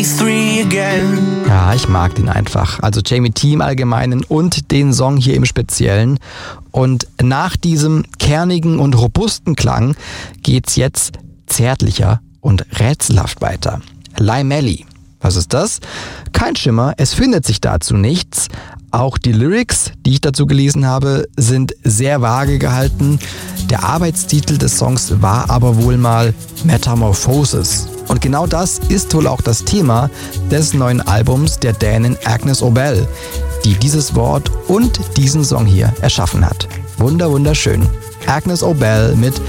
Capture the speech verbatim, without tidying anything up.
Ja, ich mag den einfach. Also Jamie T im Allgemeinen und den Song hier im Speziellen. Und nach diesem kernigen und robusten Klang geht's jetzt zärtlicher und rätselhaft weiter. Limelli. Was ist das? Kein Schimmer, es findet sich dazu nichts. Auch die Lyrics, die ich dazu gelesen habe, sind sehr vage gehalten. Der Arbeitstitel des Songs war aber wohl mal Metamorphosis. Und genau das ist wohl auch das Thema des neuen Albums der Dänin Agnes Obel, die dieses Wort und diesen Song hier erschaffen hat. Wunder, wunderschön. Agnes Obel mit